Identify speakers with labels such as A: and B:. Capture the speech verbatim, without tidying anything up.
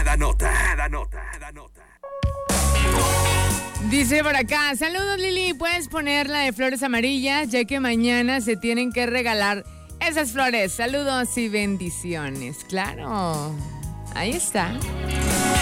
A: Cada nota, cada nota, cada nota.
B: Dice por acá, saludos Lili, puedes poner la de flores amarillas, ya que mañana se tienen que regalar esas flores. Saludos y bendiciones. Claro, ahí está.